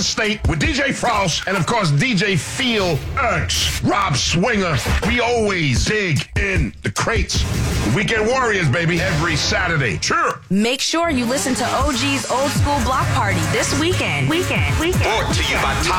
State with DJ Frost and, of course, DJ Feel Erks, Rob Swinger. We always dig in the crates. Weekend Warriors, baby, every Saturday. Sure. Make sure you listen to OG's Old School Block Party this weekend. Brought to you by Top